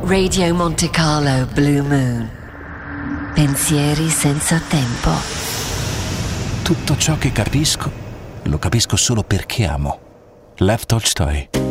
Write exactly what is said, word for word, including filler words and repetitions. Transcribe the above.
Radio Monte Carlo Blue Moon. Pensieri senza tempo. Tutto ciò che capisco, lo capisco solo perché amo. Lev Tolstoi.